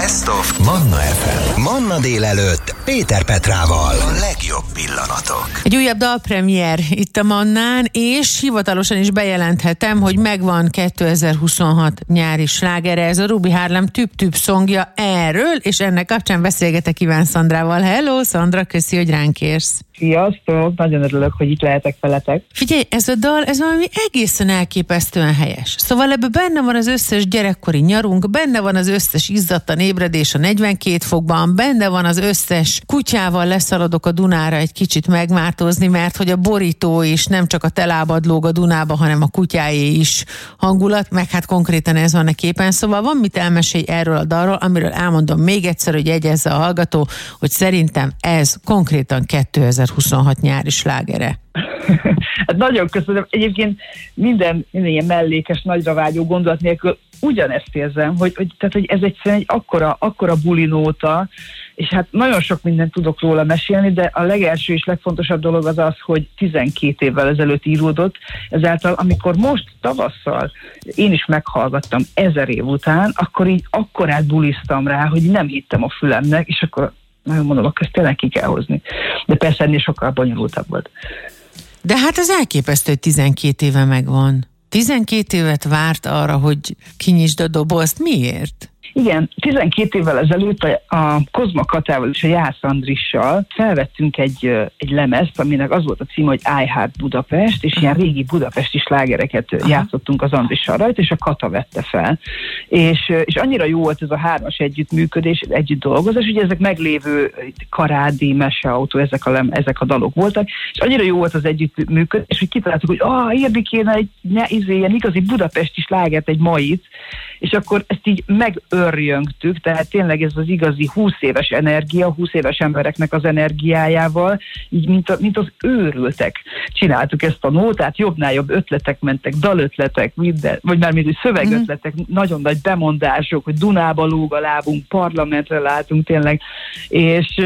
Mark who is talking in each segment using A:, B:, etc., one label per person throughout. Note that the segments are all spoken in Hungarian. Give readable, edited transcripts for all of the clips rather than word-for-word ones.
A: Best of Manna FM. Manna délelőtt Péter Petrával. A legjobb pillanatok.
B: Egy újabb dalpremiér itt a Mannán, és hivatalosan is bejelenthetem, hogy megvan 2026 nyári slágere, ez a Ruby Harlem Tüp-Tüp szongja erről, és ennek kapcsán beszélgetek Iván Szandrával. Hello, Szandra, köszi, hogy ránk érsz.
C: Sziasztok, nagyon örülök, hogy itt lehetek veletek.
B: Figyelj, ez a dal, ez valami egészen elképesztően helyes. Szóval ebben benne van az összes gyerekkori nyarunk, benne van az összes izzadtan ébredés a 42 fokban, benne van az összes kutyával leszaladok a Dunára egy kicsit megmártózni, mert hogy a borító is nem csak a te lábad lóg a Dunába, hanem a kutyáé is hangulat, meg hát konkrétan ez van a képen. Szóval van mit elmesélj erről a dalról, amiről elmondom még egyszer, hogy jegyezze a hallgató, hogy szerintem ez konkrétan 2026 nyári slágere.
C: Hát nagyon köszönöm. Egyébként minden ilyen mellékes, nagyra vágyó gondolat nélkül ugyanezt érzem, hogy ez egyszerűen egy akkora bulinóta, és hát nagyon sok mindent tudok róla mesélni, de a legelső és legfontosabb dolog az az, hogy 12 évvel ezelőtt íródott, ezáltal amikor most tavasszal én is meghallgattam 1000 év után, akkor így akkorát buliztam rá, hogy nem hittem a fülemnek, és akkor nagyon mondom, akkor ezt tényleg ki kell hozni. De persze ennél sokkal bonyolultabb volt.
B: De hát ez elképesztő, hogy 12 éve megvan. 12 évet várt arra, hogy kinyisd a dobozt. Miért?
C: Igen, 12 évvel ezelőtt a Kozma Katával és a Jász Andrissal felvettünk egy lemezt, aminek az volt a címe, hogy I Heart Budapest, és ilyen régi budapesti slágereket játszottunk az Andrissal rajta, és a Kata vette fel. És annyira jó volt ez a hármas együttműködés, együtt dolgozás, ugye ezek meglévő Karádi, Meseautó, ezek a dalok voltak, és annyira jó volt az együttműködés, hogy kitaláltuk, hogy érni kéne egy ilyen igazi budapesti slágert, egy mait, és akkor ezt így megörjöngtük, tehát tényleg ez az igazi 20 éves energia, 20 éves embereknek az energiájával, így mint az őrültek. Csináltuk ezt a nótát, jobbnál jobb ötletek mentek, dalötletek, minden, vagy már mindig szövegötletek, nagyon nagy bemondások, hogy Dunába lóg a lábunk, parlamentre látunk tényleg, és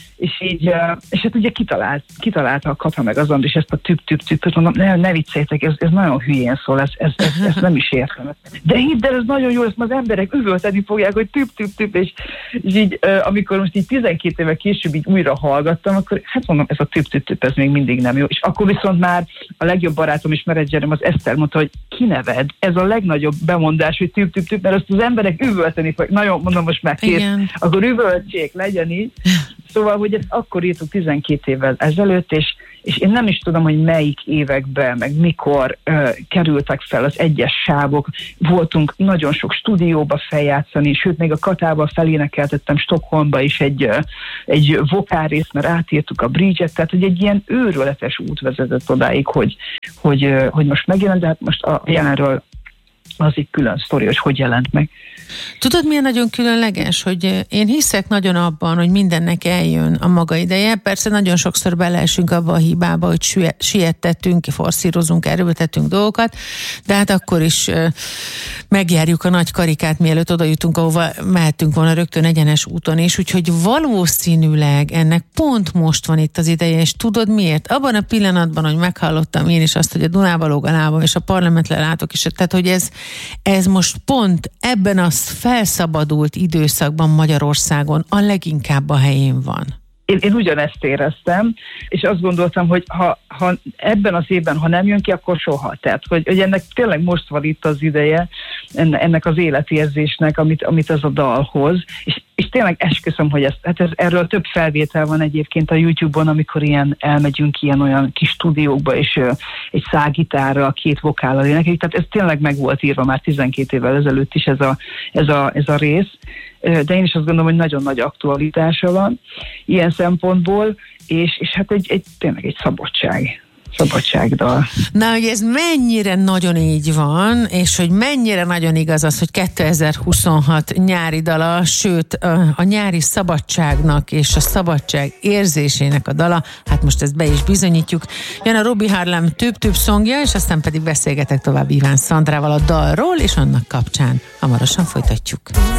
C: hát ugye kitalálta a Kata meg az Andris ezt a tüp-tüp-tüpöt, mondom, ne vicceljétek, ez nagyon hülyén szól, ezt nem is értem. De hidd el, ez nagyon jó, ezt az emberek üvölteni fogják, hogy tüp-tüp-tüp, és így amikor most így 12 éve később így újra hallgattam, akkor hát mondom, ez a tüp-tüp-tüp, ez még mindig nem jó. És akkor viszont már a legjobb barátom és menedzserem, az Eszter mondta, hogy kineved, ez a legnagyobb bemondás, hogy tüp-tüp-tüp, mert azt az emberek üvölteni fogják. Nagyon mondom, most már kész, akkor üvöltsék, legyen így. Szóval, hogy ezt akkor írtuk 12 évvel ezelőtt, és én nem is tudom, hogy melyik években, meg mikor kerültek fel az egyes sávok. Voltunk nagyon sok stúdióba feljátszani, sőt, még a Katával felénekeltettem Stockholmba is egy vokálrészt, mert átírtuk a bridge-et, tehát hogy egy ilyen őrületes út vezetett odáig, hogy most megjelent, de hát most a jelenről az egy külön sztori, hogy jelent meg.
B: Tudod, milyen nagyon különleges, hogy én hiszek nagyon abban, hogy mindennek eljön a maga ideje. Persze nagyon sokszor beleesünk abba a hibába, hogy siettetünk, forszírozunk, erőltetünk dolgokat, de hát akkor is megjárjuk a nagy karikát, mielőtt oda jutunk, ahova mehetünk volna rögtön egyenes úton is, úgyhogy valószínűleg ennek pont most van itt az ideje, és tudod miért? Abban a pillanatban, hogy meghallottam én is azt, hogy a Dunába lóg a lábam, és a parlamentre látok is, tehát hogy ez most pont ebben a felszabadult időszakban Magyarországon a leginkább a helyén van.
C: Én ugyanezt éreztem, és azt gondoltam, hogy ha ebben az évben, ha nem jön ki, akkor soha. Tehát, hogy ennek tényleg most van itt az ideje, ennek az életérzésnek, amit ez a dal hoz, és tényleg esküszöm, hogy erről több felvétel van egyébként a YouTube-on, amikor elmegyünk olyan kis stúdiókba, és egy szágitárral, 2 vokállal énekeljük, tehát ez tényleg meg volt írva már 12 évvel ezelőtt is ez a rész, de én is azt gondolom, hogy nagyon nagy aktualitása van ilyen szempontból, és hát tényleg egy szabadságdal.
B: Na, hogy ez mennyire nagyon így van, és hogy mennyire nagyon igaz az, hogy 2026 nyári dala, sőt a nyári szabadságnak és a szabadság érzésének a dala, hát most ezt be is bizonyítjuk. Jön a Ruby Harlem Tüp-Tüp szongja, és aztán pedig beszélgetek tovább Iván Szandrával a dalról, és annak kapcsán hamarosan folytatjuk.